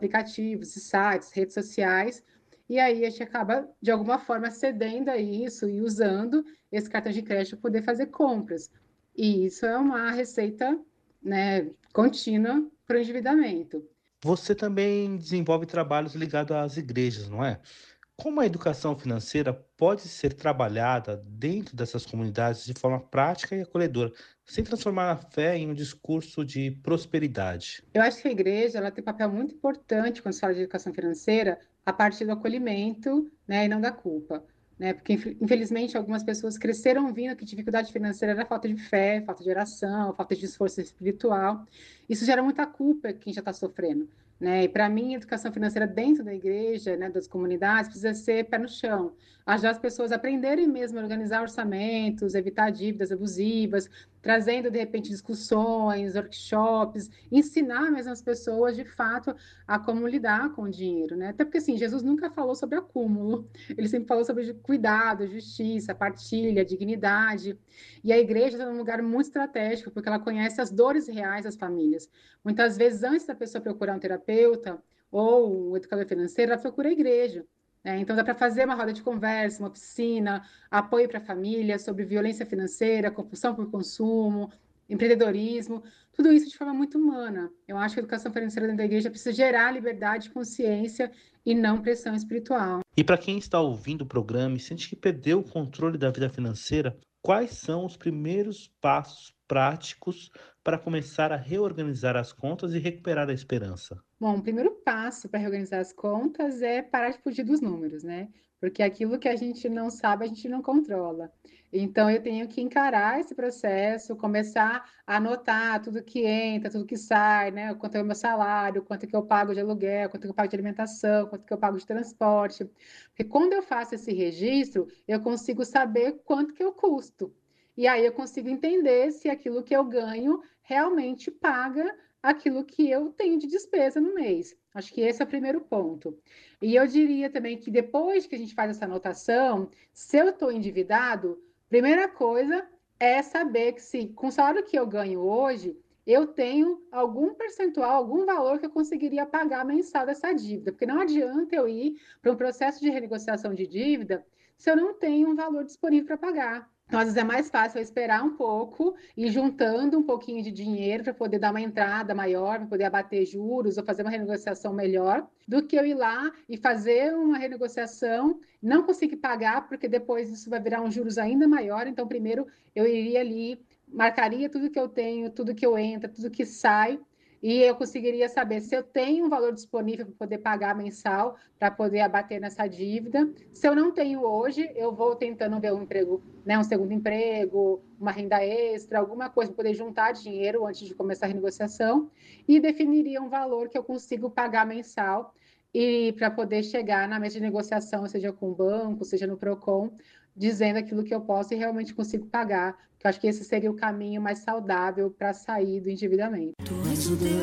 aplicativos, sites, redes sociais, e aí a gente acaba, de alguma forma, cedendo a isso e usando esse cartão de crédito para poder fazer compras. E isso é uma receita, né, contínua para o endividamento. Você também desenvolve trabalhos ligados às igrejas, não é? Como a educação financeira pode ser trabalhada dentro dessas comunidades de forma prática e acolhedora, sem transformar a fé em um discurso de prosperidade? Eu acho que a igreja ela tem um papel muito importante quando se fala de educação financeira, a partir do acolhimento, né, e não da culpa. Né? Porque, infelizmente, algumas pessoas cresceram vindo que dificuldade financeira era falta de fé, falta de oração, falta de esforço espiritual. Isso gera muita culpa quem já está sofrendo. Né? E para mim, a educação financeira dentro da igreja, né, das comunidades, precisa ser pé no chão. Ajudar as pessoas a aprenderem mesmo a organizar orçamentos, evitar dívidas abusivas, trazendo, de repente, discussões, workshops, ensinar mesmo as pessoas, de fato, a como lidar com o dinheiro, né? Até porque, assim, Jesus nunca falou sobre acúmulo, ele sempre falou sobre cuidado, justiça, partilha, dignidade, e a igreja está num lugar muito estratégico, porque ela conhece as dores reais das famílias. Muitas vezes, antes da pessoa procurar um terapeuta ou um educador financeiro, ela procura a igreja. Então, dá para fazer uma roda de conversa, uma oficina, apoio para a família sobre violência financeira, compulsão por consumo, empreendedorismo, tudo isso de forma muito humana. Eu acho que a educação financeira dentro da igreja precisa gerar liberdade, consciência e não pressão espiritual. E para quem está ouvindo o programa e sente que perdeu o controle da vida financeira, quais são os primeiros passos práticos para começar a reorganizar as contas e recuperar a esperança? Bom, o primeiro passo para reorganizar as contas é parar de fugir dos números, né? Porque aquilo que a gente não sabe, a gente não controla. Então, eu tenho que encarar esse processo, começar a anotar tudo que entra, tudo que sai, né? Quanto é o meu salário, quanto é que eu pago de aluguel, quanto é que eu pago de alimentação, quanto é que eu pago de transporte. Porque quando eu faço esse registro, eu consigo saber quanto que eu custo. E aí eu consigo entender se aquilo que eu ganho realmente paga aquilo que eu tenho de despesa no mês. Acho que esse é o primeiro ponto. E eu diria também que depois que a gente faz essa anotação, se eu estou endividado, primeira coisa é saber que se com o salário que eu ganho hoje, eu tenho algum percentual, algum valor que eu conseguiria pagar mensal dessa dívida, porque não adianta eu ir para um processo de renegociação de dívida se eu não tenho um valor disponível para pagar. Então, às vezes é mais fácil eu esperar um pouco e juntando um pouquinho de dinheiro para poder dar uma entrada maior, para poder abater juros ou fazer uma renegociação melhor, do que eu ir lá e fazer uma renegociação, não conseguir pagar, porque depois isso vai virar um juros ainda maior. Então, primeiro eu iria ali, marcaria tudo que eu tenho, tudo que eu entro, tudo que sai, e eu conseguiria saber se eu tenho um valor disponível para poder pagar mensal, para poder abater nessa dívida. Se eu não tenho hoje, eu vou tentando ver um emprego, né, um segundo emprego, uma renda extra, alguma coisa para poder juntar dinheiro antes de começar a renegociação e definiria um valor que eu consigo pagar mensal e para poder chegar na mesa de negociação, seja com o banco, seja no Procon, dizendo aquilo que eu posso e realmente consigo pagar. Porque eu acho que esse seria o caminho mais saudável para sair do endividamento.